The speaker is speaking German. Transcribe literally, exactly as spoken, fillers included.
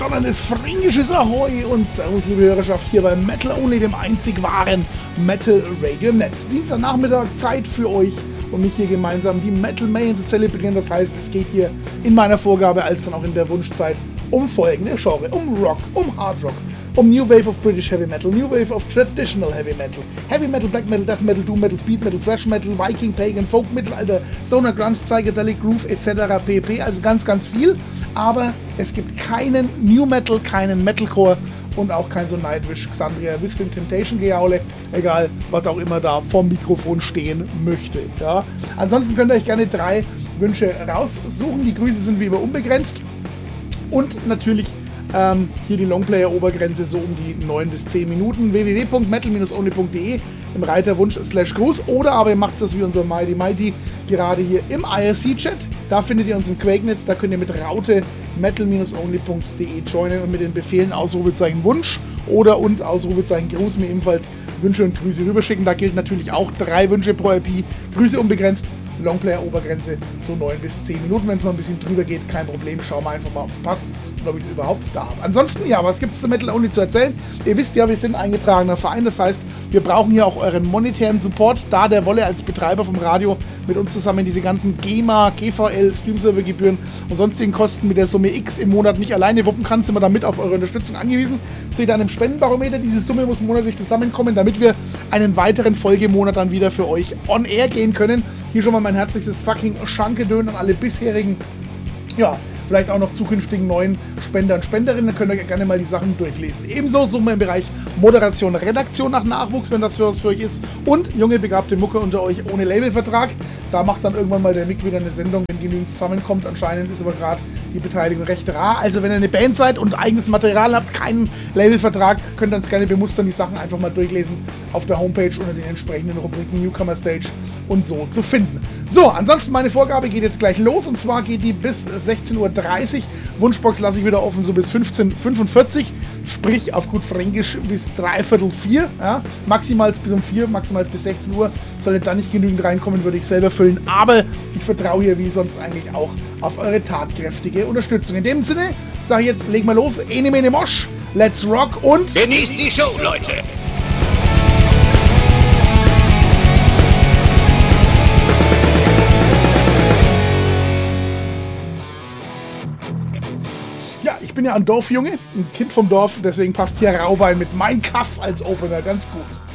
donnerndes fränkisches Ahoi und Servus, liebe Hörerschaft, hier bei Metal Only, dem einzig wahren Metal Radio Netz. Dienstagnachmittag, Zeit für euch und mich hier gemeinsam die Metal Mayhem zu zelebrieren. Das heißt, es geht hier in meiner Vorgabe als dann auch in der Wunschzeit um folgende Genre, um Rock, um Hard Rock, um New Wave of British Heavy Metal, New Wave of Traditional Heavy Metal, Heavy Metal, Black Metal, Death Metal, Doom Metal, Speed Metal, Thrash Metal, Viking, Pagan, Folk, Mittelalter, Stoner, Grunge, Psychedelic, Groove et cetera pp. Also ganz, ganz viel. Aber es gibt keinen New Metal, keinen Metalcore und auch kein so Nightwish, Xandria, Whistling Temptation Gejaule, egal was auch immer da vorm Mikrofon stehen möchte. Ja. Ansonsten könnt ihr euch gerne drei Wünsche raussuchen. Die Grüße sind wie immer unbegrenzt. Und natürlich ähm, hier die Longplayer-Obergrenze so um die neun bis zehn Minuten. w w w punkt metal only punkt d e im Reiter Wunsch slash Gruß. Oder aber ihr macht das wie unser Mighty Mighty gerade hier im I R C-Chat. Da findet ihr uns im QuakeNet. Da könnt ihr mit Raute metal only punkt d e joinen und mit den Befehlen Ausrufezeichen Wunsch oder und Ausrufezeichen Gruß mir ebenfalls Wünsche und Grüße rüberschicken. Da gilt natürlich auch drei Wünsche pro I P. Grüße unbegrenzt. Longplayer-Obergrenze so neun bis zehn Minuten. Wenn es mal ein bisschen drüber geht, kein Problem. Schauen wir einfach mal, ob es passt und ob ich es überhaupt da habe. Ansonsten, ja, was gibt es zu Metal Only zu erzählen? Ihr wisst ja, wir sind ein eingetragener Verein. Das heißt, wir brauchen hier auch euren monetären Support. Da der Wolle als Betreiber vom Radio mit uns zusammen diese ganzen GEMA, G V L, Streamservergebühren und sonstigen Kosten mit der Summe X im Monat nicht alleine wuppen kann, sind wir damit auf eure Unterstützung angewiesen. Seht ihr an dem Spendenbarometer, diese Summe muss monatlich zusammenkommen, damit wir einen weiteren Folgemonat dann wieder für euch on air gehen können. Hier schon mal mein herzlichstes fucking Schankedön an alle bisherigen, ja, vielleicht auch noch zukünftigen neuen Spender und Spenderinnen. Da könnt ihr gerne mal die Sachen durchlesen. Ebenso suchen wir im Bereich Moderation, Redaktion nach Nachwuchs, wenn das für was für euch ist. Und junge, begabte Mucke unter euch ohne Labelvertrag. Da macht dann irgendwann mal der Mick wieder eine Sendung, wenn genügend zusammenkommt. Anscheinend ist aber gerade die Beteiligung recht rar. Also wenn ihr eine Band seid und eigenes Material habt, keinen Labelvertrag, könnt ihr uns gerne bemustern, die Sachen einfach mal durchlesen auf der Homepage unter den entsprechenden Rubriken Newcomer Stage und so zu finden. So, ansonsten meine Vorgabe geht jetzt gleich los und zwar geht die bis sechzehn Uhr dreißig. Wunschbox lasse ich wieder offen, so bis fünfzehn Uhr fünfundvierzig. Sprich auf gut Fränkisch bis dreiviertel vier. Ja, maximal bis um vier, maximal bis sechzehn Uhr. Sollte da nicht genügend reinkommen, würde ich selber füllen. Aber ich vertraue hier wie sonst eigentlich auch auf eure tatkräftige Unterstützung. In dem Sinne sage ich jetzt, legen wir los. Ene mene mosch, let's rock und genießt die Show, Leute! Ich bin ja ein Dorfjunge, ein Kind vom Dorf, deswegen passt hier Raubein mit Mein Kaff als Opener ganz gut.